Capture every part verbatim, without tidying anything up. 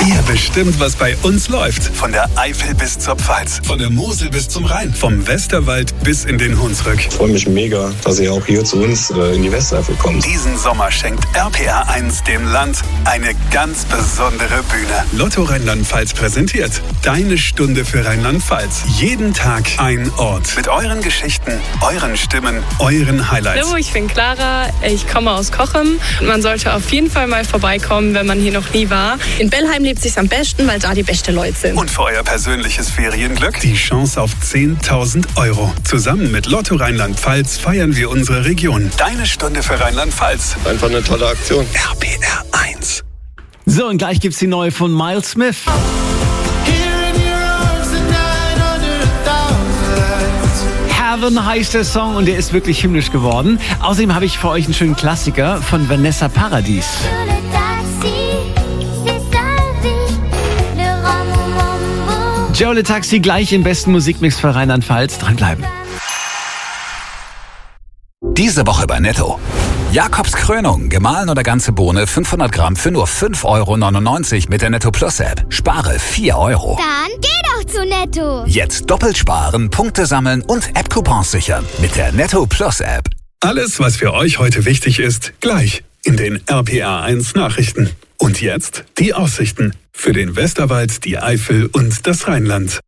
Ihr bestimmt, was bei uns läuft. Von der Eifel bis zur Pfalz, von der Mosel bis zum Rhein, vom Westerwald bis in den Hunsrück. Ich freue mich mega, dass ihr auch hier zu uns äh, in die Westeifel kommt. Diesen Sommer schenkt R P R eins dem Land eine ganz besondere Bühne. Lotto Rheinland-Pfalz präsentiert Deine Stunde für Rheinland-Pfalz. Jeden Tag ein Ort. Mit euren Geschichten, euren Stimmen, euren Highlights. Hallo, ich bin Clara, ich komme aus Cochem. Man sollte auf jeden Fall mal vorbeikommen, wenn man hier noch nie war. In Bellheim lebt es sich am besten, weil da die besten Leute sind. Und für euer persönliches Ferienglück die Chance auf zehntausend Euro. Zusammen mit Lotto Rheinland-Pfalz feiern wir unsere Region. Deine Stunde für Rheinland-Pfalz. Einfach eine tolle Aktion. R P R eins. So, und gleich gibt's die neue von Miles Smith. Heaven heißt der Song und der ist wirklich himmlisch geworden. Außerdem habe ich für euch einen schönen Klassiker von Vanessa Paradis. Joe Le Taxi gleich im besten Musikmix für Rheinland-Pfalz. Dranbleiben. Diese Woche bei Netto. Jakobs Krönung, gemahlen oder ganze Bohne, fünfhundert Gramm für nur fünf Euro neunundneunzig mit der Netto Plus App. Spare vier Euro. Dann geh doch zu Netto. Jetzt doppelt sparen, Punkte sammeln und App-Coupons sichern mit der Netto Plus App. Alles, was für euch heute wichtig ist, gleich in den R P R eins Nachrichten. Und jetzt die Aussichten für den Westerwald, die Eifel und das Rheinland.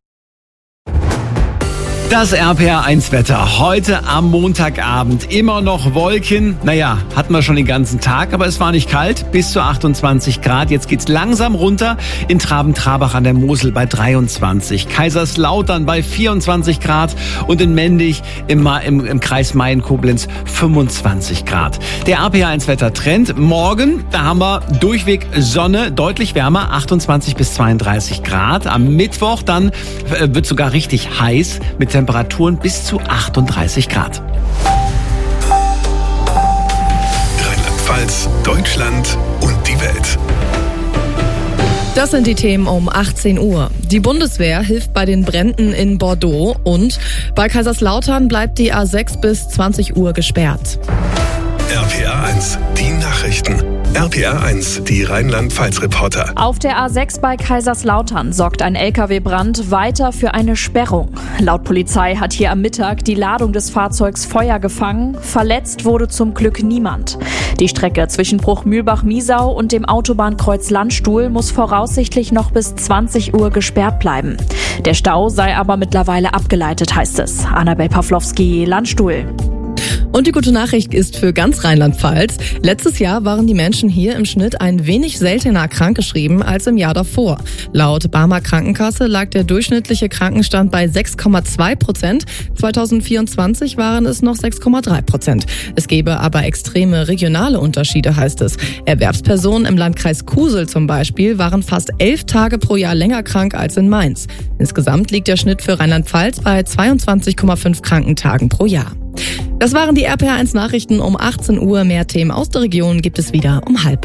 Das R P R eins Wetter heute am Montagabend. Immer noch Wolken. Naja, hatten wir schon den ganzen Tag, aber es war nicht kalt. Bis zu achtundzwanzig Grad. Jetzt geht's langsam runter. In Traben-Trabach an der Mosel bei dreiundzwanzig. Kaiserslautern bei vierundzwanzig Grad. Und in Mendig im, im, im Kreis Mayen-Koblenz fünfundzwanzig Grad. Der R P R eins Wettertrend. Morgen, da haben wir durchweg Sonne, deutlich wärmer, achtundzwanzig bis zweiunddreißig Grad. Am Mittwoch dann äh, wird sogar richtig heiß mit Temperaturen bis zu achtunddreißig Grad. Rheinland-Pfalz, Deutschland und die Welt. Das sind die Themen um achtzehn Uhr. Die Bundeswehr hilft bei den Bränden in Bordeaux und bei Kaiserslautern bleibt die A sechs bis zwanzig Uhr gesperrt. R P R eins, die Nachrichten. R P R eins, die Rheinland-Pfalz-Reporter. Auf der A sechs bei Kaiserslautern sorgt ein L K W-Brand weiter für eine Sperrung. Laut Polizei hat hier am Mittag die Ladung des Fahrzeugs Feuer gefangen. Verletzt wurde zum Glück niemand. Die Strecke zwischen Bruchmühlbach-Miesau und dem Autobahnkreuz Landstuhl muss voraussichtlich noch bis zwanzig Uhr gesperrt bleiben. Der Stau sei aber mittlerweile abgeleitet, heißt es. Annabel Pawlowski, Landstuhl. Und die gute Nachricht ist für ganz Rheinland-Pfalz. Letztes Jahr waren die Menschen hier im Schnitt ein wenig seltener krankgeschrieben als im Jahr davor. Laut Barmer Krankenkasse lag der durchschnittliche Krankenstand bei sechs Komma zwei Prozent. zweitausendvierundzwanzig waren es noch sechs Komma drei Prozent. Es gebe aber extreme regionale Unterschiede, heißt es. Erwerbspersonen im Landkreis Kusel zum Beispiel waren fast elf Tage pro Jahr länger krank als in Mainz. Insgesamt liegt der Schnitt für Rheinland-Pfalz bei zweiundzwanzig Komma fünf Krankentagen pro Jahr. Das waren die R P R eins Nachrichten um achtzehn Uhr. Mehr Themen aus der Region gibt es wieder um halb.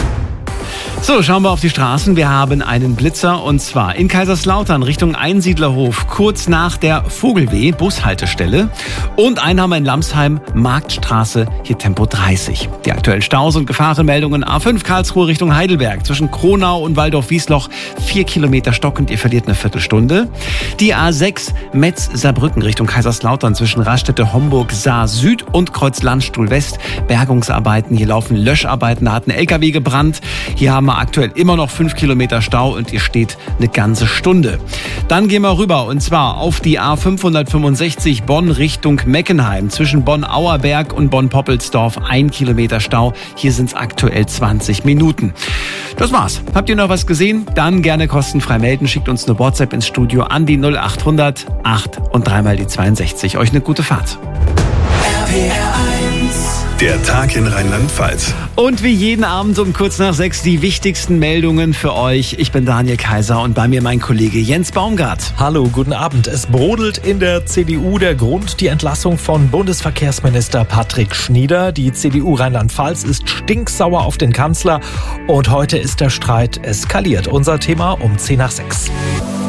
So, schauen wir auf die Straßen. Wir haben einen Blitzer und zwar in Kaiserslautern Richtung Einsiedlerhof, kurz nach der Vogelweh, Bushaltestelle. Und einen haben wir in Lamsheim, Marktstraße, hier Tempo dreißig. Die aktuellen Staus und Gefahrenmeldungen: A fünf Karlsruhe Richtung Heidelberg, zwischen Kronau und Waldorf-Wiesloch, vier Kilometer stockend, ihr verliert eine Viertelstunde. Die A sechs Metz-Saarbrücken Richtung Kaiserslautern, zwischen Raststätte Homburg-Saar-Süd und Kreuz-Landstuhl-West, Bergungsarbeiten, hier laufen Löscharbeiten, da hat ein L K W gebrannt. Hier haben wir aktuell immer noch fünf Kilometer Stau und ihr steht eine ganze Stunde. Dann gehen wir rüber und zwar auf die A fünfhundertfünfundsechzig Bonn Richtung Meckenheim. Zwischen Bonn-Auerberg und Bonn-Poppelsdorf ein Kilometer Stau. Hier sind es aktuell zwanzig Minuten. Das war's. Habt ihr noch was gesehen? Dann gerne kostenfrei melden. Schickt uns eine WhatsApp ins Studio an die null achthundert acht und dreimal die zweiundsechzig. Euch eine gute Fahrt. R P R eins. Der Tag in Rheinland-Pfalz. Und wie jeden Abend um kurz nach sechs die wichtigsten Meldungen für euch. Ich bin Daniel Kaiser und bei mir mein Kollege Jens Baumgart. Hallo, guten Abend. Es brodelt in der C D U. Der Grund: die Entlassung von Bundesverkehrsminister Patrick Schnieder. Die C D U Rheinland-Pfalz ist stinksauer auf den Kanzler und heute ist der Streit eskaliert. Unser Thema um zehn nach sechs.